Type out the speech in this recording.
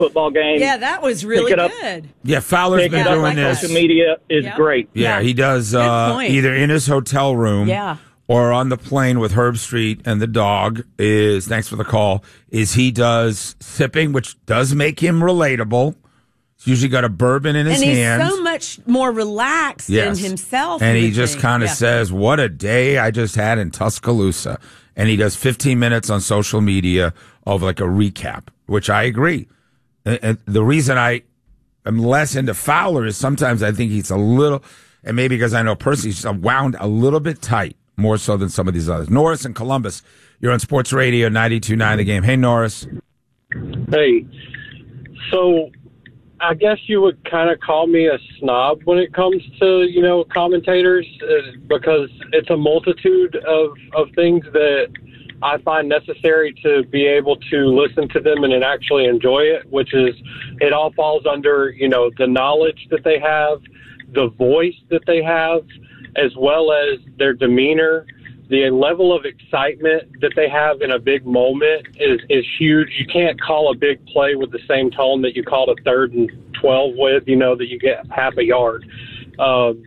football game. Yeah, that was really good. Yeah, Fowler's been doing this. Social media is great. Yeah, he does either in his hotel room or on the plane with Herb Street, and the dog is, thanks for the call, is he does sipping, which does make him relatable. He's usually got a bourbon in his hands. And he's so much more relaxed than himself. And he just kind of says, what a day I just had in Tuscaloosa. And he does 15 minutes on social media of like a recap, which I agree. And the reason I am less into Fowler is sometimes I think he's a little, and maybe because I know personally, he's wound a little bit tight, more so than some of these others. Norris in Columbus, you're on Sports Radio 92.9 The Game. Hey, Norris. Hey, so I guess you would kind of call me a snob when it comes to, commentators, because it's a multitude of things that I find necessary to be able to listen to them and actually enjoy it, which is it all falls under, the knowledge that they have, the voice that they have, as well as their demeanor. The level of excitement that they have in a big moment is huge. You can't call a big play with the same tone that you called a 3rd and 12 with, that you get half a yard.